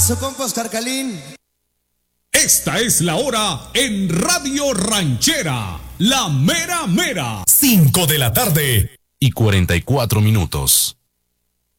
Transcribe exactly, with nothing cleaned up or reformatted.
abrazo, compa Oscar Calín. Esta es la hora en Radio Ranchera, la mera mera. cinco de la tarde y cuarenta y cuatro minutos.